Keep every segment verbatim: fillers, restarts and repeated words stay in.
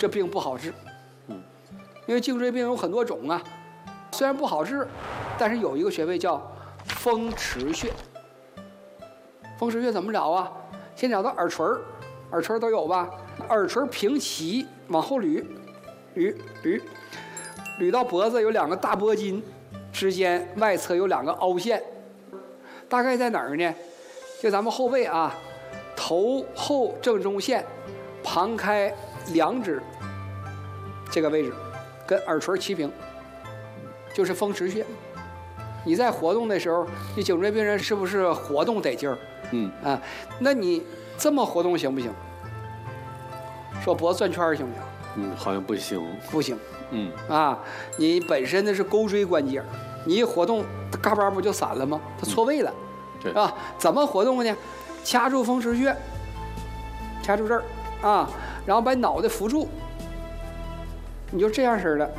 这病不好治。嗯，因为颈椎病有很多种啊，虽然不好治，但是有一个穴位叫风池穴。风池穴怎么找啊？先找到耳垂儿，耳垂儿都有吧？耳垂平齐往后捋，捋捋，捋到脖子有两个大脖筋，之间外侧有两个凹陷，大概在哪儿呢？就咱们后背啊，头后正中线，旁开两指，这个位置，跟耳垂齐平，就是风池穴。你在活动的时候，你颈椎病人是不是活动得劲儿？嗯啊，那你这么活动行不行？说脖子转圈行不行？ 嗯，好像不行。 不行。 嗯啊，你本身的是钩椎关节，你一活动，嘎巴不就散了吗？它错位了， 嗯、对啊，怎么活动呢？掐住风池穴，掐住这儿啊，然后把脑袋扶住，你就这样式的，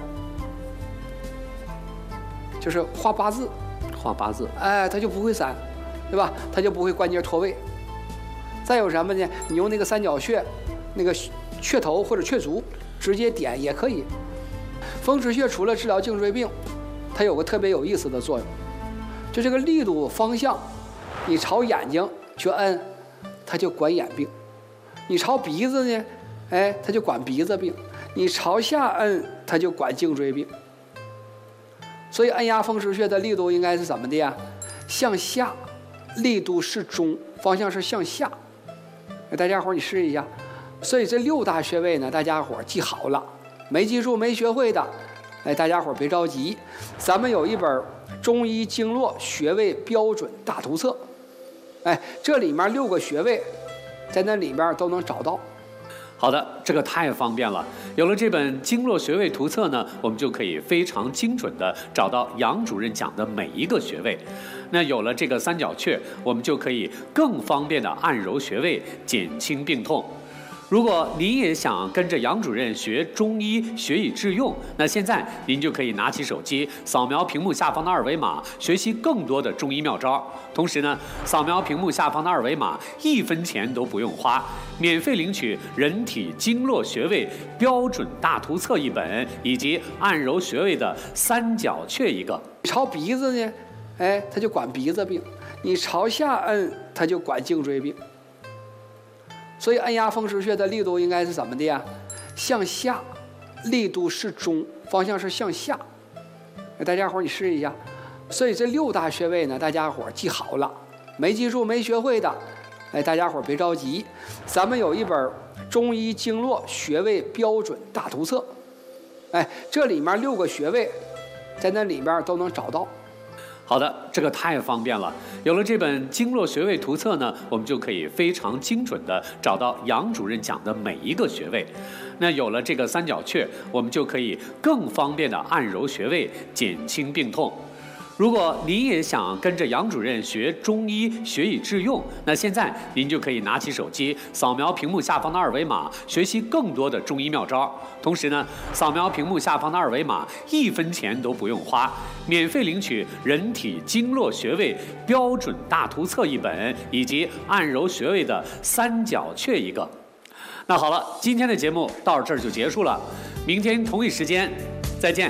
就是画八字， 画八字， 哎，它就不会散，对吧？它就不会关节脱位。再有什么呢？你用那个三角穴，那个雀头或者雀足直接点也可以。风池穴除了治疗颈椎病，它有个特别有意思的作用，就这个力度方向，你朝眼睛去摁，它就管眼病；你朝鼻子呢，哎，它就管鼻子病；你朝下摁，它就管颈椎病。所以按压风池穴的力度应该是怎么的呀？向下，力度适中，方向是向下。大家伙你试一下。所以这六大穴位呢，大家伙记好了，没记住没学会的，哎，大家伙别着急，咱们有一本《中医经络穴位标准大图册》，哎，这里面六个穴位，在那里面都能找到。 好的，这个太方便了。有了这本经络穴位图册呢，我们就可以非常精准地找到杨主任讲的每一个穴位。那有了这个三角穴，我们就可以更方便地按揉穴位，减轻病痛。如果您也想跟着杨主任学中医，学以致用，那现在您就可以拿起手机，扫描屏幕下方的二维码，学习更多的中医妙招。同时呢，扫描屏幕下方的二维码，一分钱都不用花，免费领取人体经络穴位标准大图册一本，以及按揉穴位的三角穴一个。 朝鼻子呢，哎，它就管鼻子病；你朝下摁，它就管颈椎病。所以按压风池穴的力度应该是怎么的呀？向下，力度适中，方向是向下。大家伙你试一下。所以这六大穴位呢，大家伙记好了，没记住没学会的，哎，大家伙别着急，咱们有一本《中医经络穴位标准大图册》，哎，这里面六个穴位，在那里面都能找到。 好的，这个太方便了。有了这本经络穴位图册呢，我们就可以非常精准地找到杨主任讲的每一个穴位。那有了这个三角穴，我们就可以更方便地按揉穴位，减轻病痛。如果您也想跟着杨主任学中医，学以致用，那现在您就可以拿起手机，扫描屏幕下方的二维码，学习更多的中医妙招。同时呢，扫描屏幕下方的二维码，一分钱都不用花，免费领取人体经络穴位标准大图册一本，以及按揉穴位的三角穴一个。那好了，今天的节目到这儿就结束了，明天同一时间再见。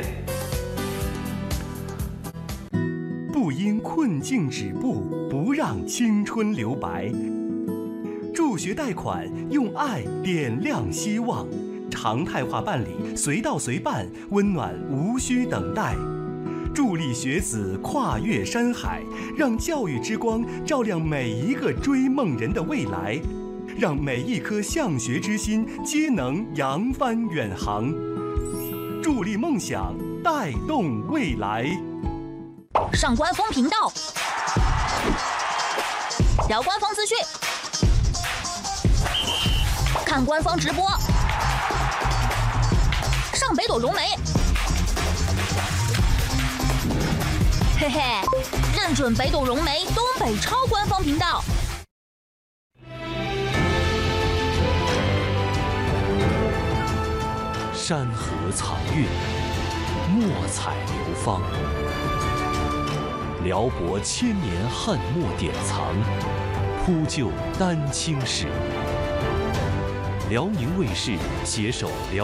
不因困境止步，不让青春留白。助学贷款，用爱点亮希望，常态化办理，随到随办，温暖无需等待。助力学子跨越山海，让教育之光照亮每一个追梦人的未来，让每一颗向学之心皆能扬帆远航。助力梦想，带动未来。 上官方频道，聊官方资讯，看官方直播，上北斗融媒，嘿嘿，认准北斗融媒东北超官方频道。 山河藏韵，墨彩流芳。辽博千年汉墨典藏，铺就丹青史。辽宁卫视携手辽。